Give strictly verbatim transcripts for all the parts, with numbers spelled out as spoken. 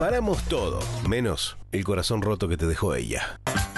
Paramos todo, menos el corazón roto que te dejó ella.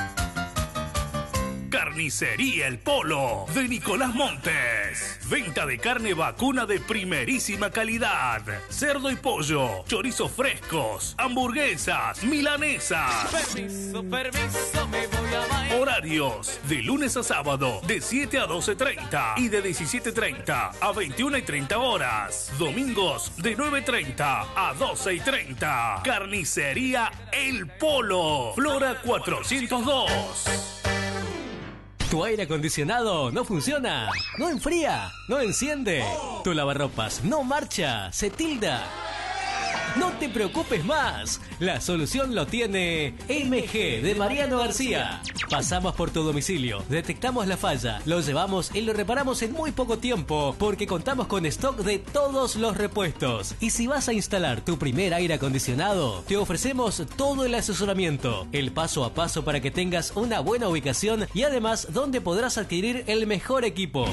Carnicería El Polo de Nicolás Montes. Venta de carne vacuna de primerísima calidad. Cerdo y pollo, chorizos frescos, hamburguesas, milanesas. Permiso, permiso, me voy a bailar. Horarios de lunes a sábado de siete a doce treinta y de diecisiete treinta a veintiuna y treinta horas. Domingos de nueve treinta a doce y treinta. Carnicería El Polo, Flora cuatrocientos dos. ¿Tu aire acondicionado no funciona? ¿No enfría? ¿No enciende? ¿Tu lavarropas no marcha? ¿Se tilda? No te preocupes más. La solución lo tiene M G de Mariano García. Pasamos por tu domicilio, detectamos la falla, lo llevamos y lo reparamos en muy poco tiempo porque contamos con stock de todos los repuestos. Y si vas a instalar tu primer aire acondicionado, te ofrecemos todo el asesoramiento, el paso a paso para que tengas una buena ubicación y además donde podrás adquirir el mejor equipo.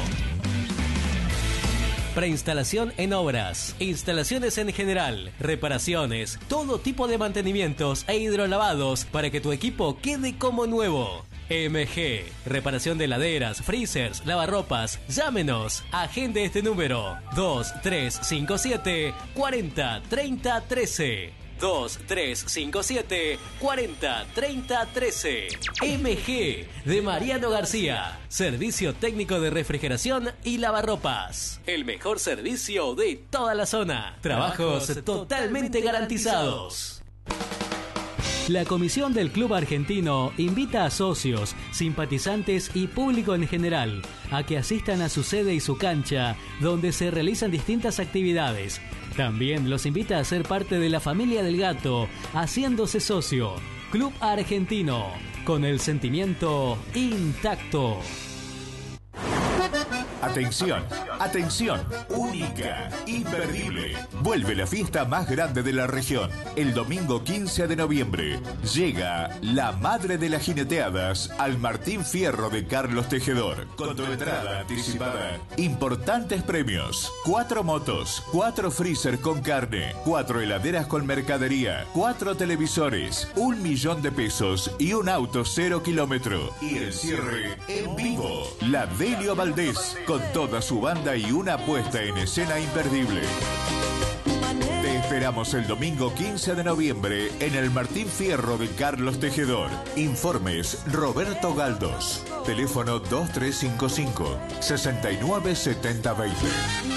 Preinstalación en obras, instalaciones en general, reparaciones, todo tipo de mantenimientos e hidrolavados para que tu equipo quede como nuevo. M G, reparación de heladeras, freezers, lavarropas. Llámenos, agende este número dos tres cinco siete, cuarenta, treinta, trece. dos tres cinco siete, cuarenta, treinta, trece. M G de Mariano García. Servicio técnico de refrigeración y lavarropas. El mejor servicio de toda la zona. Trabajos totalmente garantizados. La comisión del Club Argentino invita a socios, simpatizantes y público en general a que asistan a su sede y su cancha, donde se realizan distintas actividades. También los invita a ser parte de la familia del gato, haciéndose socio. Club Argentino, con el sentimiento intacto. Atención, atención, única, imperdible. Vuelve la fiesta más grande de la región. El domingo quince de noviembre llega la madre de las jineteadas al Martín Fierro de Carlos Tejedor. Con tu entrada anticipada, importantes premios. Cuatro motos, cuatro freezer con carne, cuatro heladeras con mercadería, cuatro televisores, un millón de pesos y un auto cero kilómetro. Y el cierre en vivo. La Delio Valdés, con toda su banda y una puesta en escena imperdible. Te esperamos el domingo quince de noviembre en el Martín Fierro de Carlos Tejedor. Informes Roberto Galdos. Teléfono dos tres cinco cinco, seis nueve siete cero dos cero.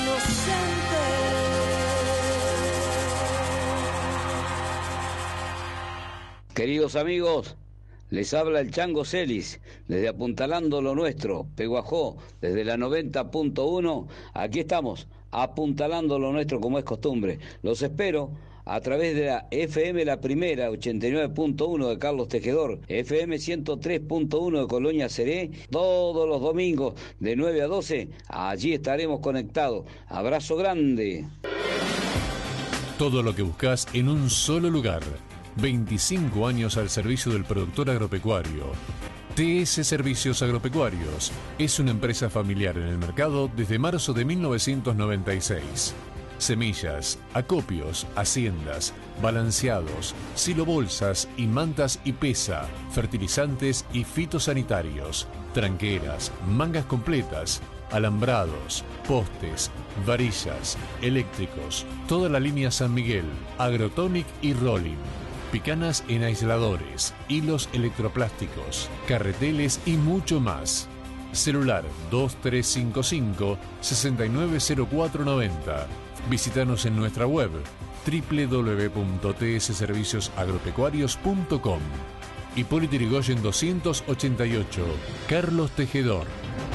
Queridos amigos, les habla el Chango Celis, desde Apuntalando lo Nuestro, Peguajó, desde la noventa punto uno. Aquí estamos, apuntalando lo nuestro como es costumbre. Los espero a través de la F M La Primera, ochenta y nueve punto uno de Carlos Tejedor, F M ciento tres punto uno de Colonia Seré, todos los domingos de nueve a doce. Allí estaremos conectados. Abrazo grande. Todo lo que buscas en un solo lugar. veinticinco años al servicio del productor agropecuario. T S Servicios Agropecuarios es una empresa familiar en el mercado desde marzo de mil novecientos noventa y seis. Semillas, acopios, haciendas, balanceados, silobolsas y mantas y pesa, fertilizantes y fitosanitarios, tranqueras, mangas completas, alambrados, postes, varillas, eléctricos, toda la línea San Miguel, Agrotonic y Rolling. Picanas en aisladores, hilos electroplásticos, carreteles y mucho más. Celular dos tres cinco cinco, seis nueve cero cuatro nueve cero. Visítanos en nuestra web doble u doble u doble u punto t s servicios agropecuarios punto com. Hipólito Yrigoyen doscientos ochenta y ocho, Carlos Tejedor.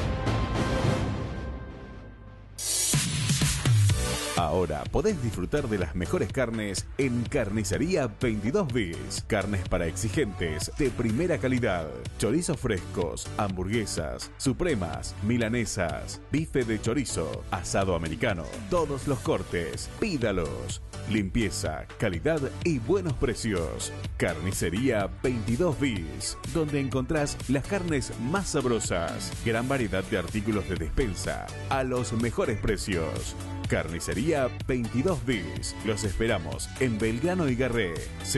Ahora podés disfrutar de las mejores carnes en Carnicería veintidós bis. Carnes para exigentes de primera calidad. Chorizos frescos, hamburguesas, supremas, milanesas, bife de chorizo, asado americano. Todos los cortes, pídalos. Limpieza, calidad y buenos precios. Carnicería veintidós bis, donde encontrás las carnes más sabrosas. Gran variedad de artículos de despensa a los mejores precios. Carnicería veintidós bis. Los esperamos en Belgrano y Garré.